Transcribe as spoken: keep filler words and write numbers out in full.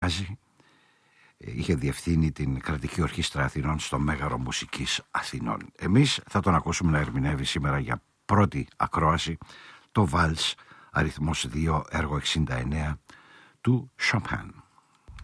Αθανάση. Είχε διευθύνει την Κρατική Ορχήστρα Αθηνών στο Μέγαρο Μουσικής Αθηνών. Εμείς θα τον ακούσουμε να ερμηνεύει σήμερα για πρώτη ακρόαση το Βάλς αριθμός δύο, έργο εξήντα εννέα του Chopin.